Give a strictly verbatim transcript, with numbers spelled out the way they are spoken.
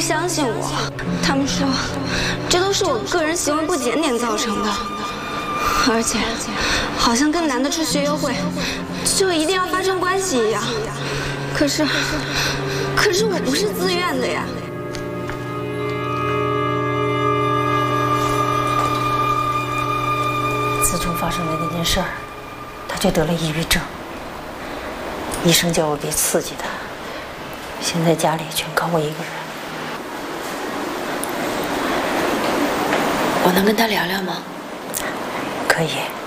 相信我，他们说这都是我个人行为不检点造成的，而且好像跟男的出去约会就一定要发生关系一样。可是，可是我不是自愿的呀。 自从发生的那件事儿，他就得了抑郁症，医生叫我别刺激他。现在家里全靠我一个人。 我能跟他聊聊吗？ 可以。